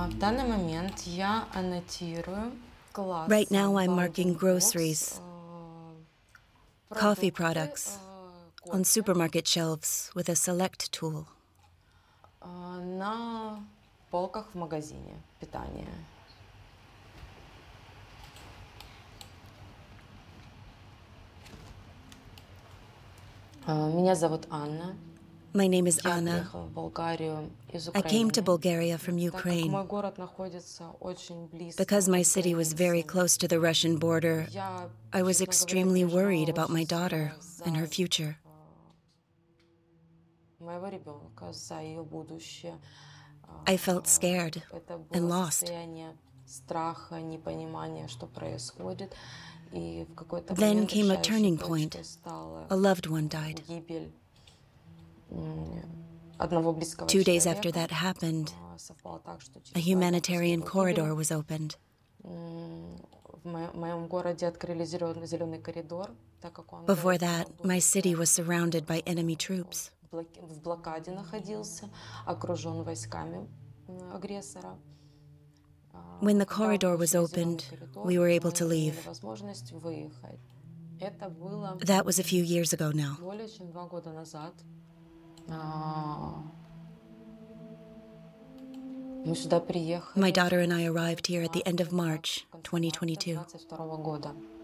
В данный момент я аннотирую Right now, классом I'm marking Bounding Box groceries, coffee продукты products, on кофе supermarket shelves with a select tool. на полках в магазине питания. Меня зовут Анна. My name is Я Anna. приехала в Болгарию из I came to Украины, Bulgaria from так как Ukraine. мой город находится очень близко Because my от city was very границы. close to the Russian border, Я, I was честно говоря, extremely worried переживала about my очень daughter сильно and her за future. моего ребенка, за ее будущее. I felt scared Это and было lost. состояние страха, непонимания, что происходит. И в какой-то Then момент came a решающей turning point. точкой стала A loved one died. гибель одного близкого 2 days after человека. that happened, Совпало так, что a через 2 дня после humanitarian его corridor гибели was opened. в моем городе открыли зеленый коридор, так как он Before до этого that, был my city was surrounded by enemy troops. в блокаде находился, окружен войсками агрессора. When the Когда мы corridor was получили зеленый opened, коридор, we were able мы to имели leave. возможность выехать. Это было That was a few years ago now. более чем 2 года назад. Мы сюда приехали My daughter and I arrived here at the end of в March конце марта 2022. 2022 года.